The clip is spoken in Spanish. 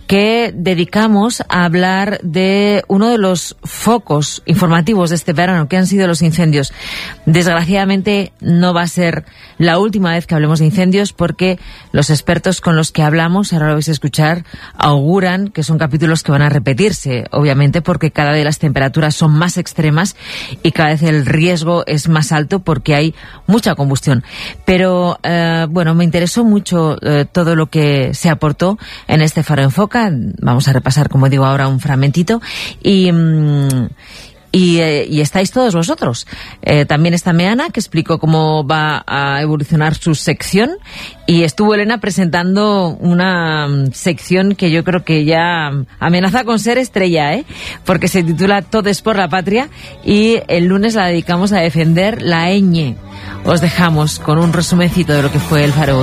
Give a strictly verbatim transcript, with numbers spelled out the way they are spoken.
que dedicamos a hablar de uno de los focos informativos de este verano, que han sido los incendios. Desgraciadamente no va a ser la última vez que hablemos de incendios, porque los expertos con los que hablamos, ahora lo vais a escuchar, auguran que son capítulos que van a repetirse, obviamente, porque cada vez las temperaturas son más extremas y cada vez el riesgo es más alto porque hay mucha combustión. Pero, eh, bueno, me interesó mucho eh, todo lo que se aportó en este Faro en Foca. Vamos a repasar, como digo, ahora un fragmentito y... Mmm, Y, eh, y estáis todos vosotros. Eh, también está Meana, que explicó cómo va a evolucionar su sección, y estuvo Elena presentando una sección que yo creo que ya amenaza con ser estrella, ¿eh? Porque se titula Todes por la Patria, y el lunes la dedicamos a defender la ñ. Os dejamos con un resumencito de lo que fue el Faro.